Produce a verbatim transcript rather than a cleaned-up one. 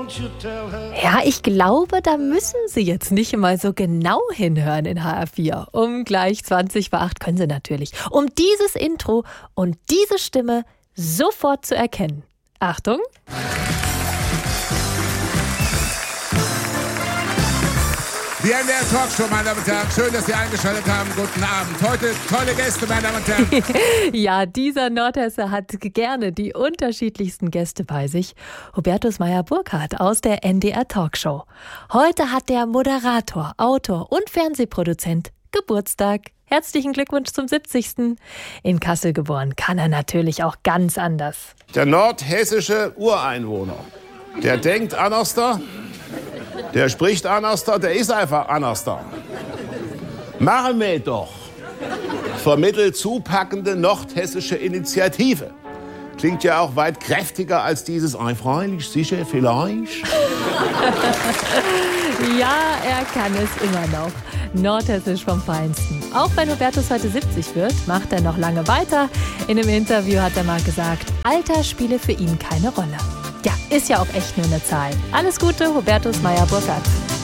Ja, ich glaube, da müssen Sie jetzt nicht mal so genau hinhören in H R vier. Um gleich zwanzig vor acht können Sie natürlich. Um dieses Intro und diese Stimme sofort zu erkennen. Achtung! Die N D R Talkshow, meine Damen und Herren. Schön, dass Sie eingeschaltet haben. Guten Abend. Heute tolle Gäste, meine Damen und Herren. Ja, dieser Nordhesse hat gerne die unterschiedlichsten Gäste bei sich. Hubertus Meyer-Burkhardt aus der N D R Talkshow. Heute hat der Moderator, Autor und Fernsehproduzent Geburtstag. Herzlichen Glückwunsch zum siebzigsten In Kassel geboren, kann er natürlich auch ganz anders. Der nordhessische Ureinwohner, der denkt anders da. Der spricht anders da, der ist einfach anders da. Machen wir doch. Vermittelt zupackende nordhessische Initiative. Klingt ja auch weit kräftiger als dieses ein freilich, sicher, vielleicht. Ja, er kann es immer noch. Nordhessisch vom Feinsten. Auch wenn Hubertus heute siebzig wird, macht er noch lange weiter. In einem Interview hat er mal gesagt, Alter spiele für ihn keine Rolle. Ja, ist ja auch echt nur eine Zahl. Alles Gute, Hubertus Meyer-Burkhardt.